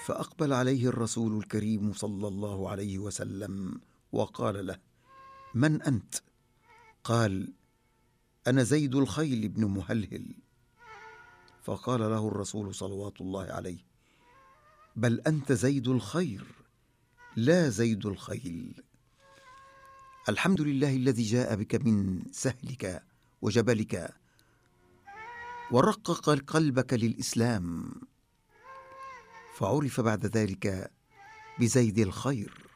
فأقبل عليه الرسول الكريم صلى الله عليه وسلم وقال له: من أنت؟ قال: أنا زيد الخيل بن مهلهل. فقال له الرسول صلوات الله عليه: بل أنت زيد الخير لا زيد الخيل. الحمد لله الذي جاء بك من سهلك وجبلك ورقق قلبك للإسلام، فعرف بعد ذلك بزيد الخير.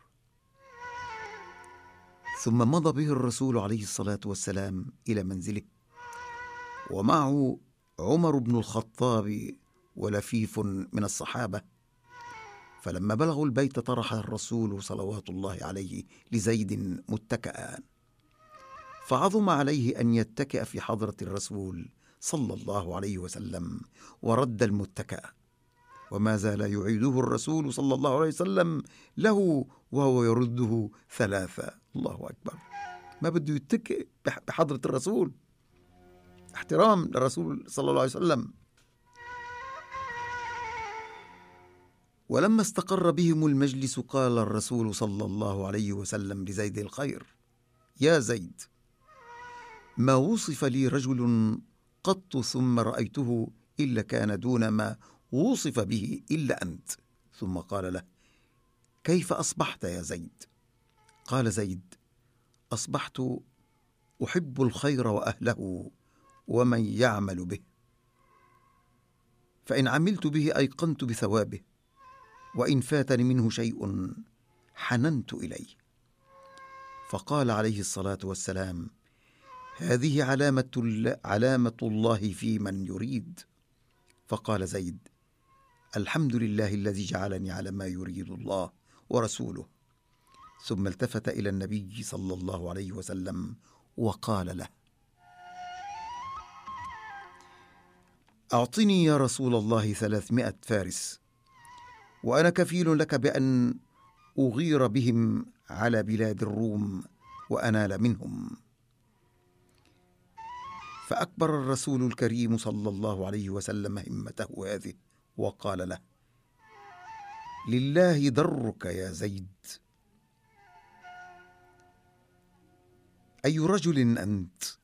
ثم مضى به الرسول عليه الصلاة والسلام إلى منزله، ومعه عمر بن الخطاب ولفيف من الصحابة. فلما بلغوا البيت طرح الرسول صلوات الله عليه لزيد متكئا، فعظم عليه أن يتكئ في حضرة الرسول صلى الله عليه وسلم، ورد المتكأ، وما زال يعيده الرسول صلى الله عليه وسلم له وهو يرده ثلاثة. الله أكبر، ما بده يتكئ بحضرة الرسول، احترام للرسول صلى الله عليه وسلم. ولما استقر بهم المجلس قال الرسول صلى الله عليه وسلم لزيد الخير: يا زيد، ما وصف لي رجل قط ثم رأيته إلا كان دون ما وصف به إلا أنت. ثم قال له: كيف أصبحت يا زيد؟ قال زيد: أصبحت أحب الخير وأهله ومن يعمل به، فإن عملت به أيقنت بثوابه، وإن فاتني منه شيء حننت إليه. فقال عليه الصلاة والسلام: هذه علامة الله في من يريد. فقال زيد: الحمد لله الذي جعلني على ما يريد الله ورسوله. ثم التفت إلى النبي صلى الله عليه وسلم وقال له: أعطني يا رسول الله 300 فارس، وأنا كفيل لك بأن أغير بهم على بلاد الروم وأنال منهم. فأكبر الرسول الكريم صلى الله عليه وسلم همته هذه وقال له: لله درك يا زيد، أي رجل أنت؟